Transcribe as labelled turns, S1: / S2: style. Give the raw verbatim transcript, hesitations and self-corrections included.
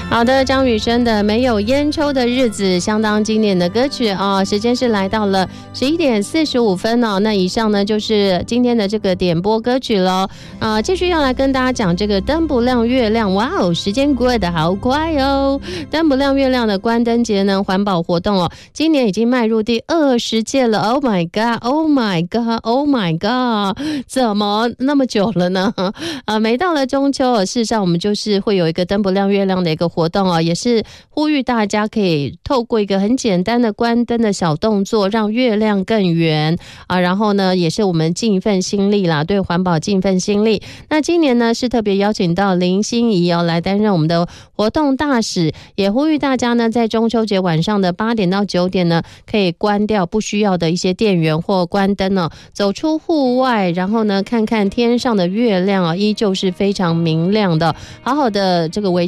S1: 好的，张雨生的《没有烟抽的日子》相当经典的歌曲啊、哦，时间是来到了十一点四十五分哦。那以上呢就是今天的这个点播歌曲喽啊、呃，继续要来跟大家讲这个灯不亮月亮，哇哦，时间过得好快哦！灯不亮月亮的关灯节呢，环保活动哦，今年已经迈入第二十届了。Oh my god! Oh my god! Oh my god! 怎么那么久了呢？啊，每到了中秋，事实上我们就是会有一个灯不亮月亮的一个活动哦，也是呼吁大家可以透过一个很简单的关灯的小动作，让月亮更圆啊。然后呢，也是我们尽一份心力啦，对环保尽一份心力。那今年呢，是特别邀请到林心怡哦来担任我们的活动大使，也呼吁大家呢，在中秋节晚上的八点到九点呢，可以关掉不需要的一些电源或关灯哦，走出户外，然后呢，看看天上的月亮啊，依旧是非常明亮的，好好的这个维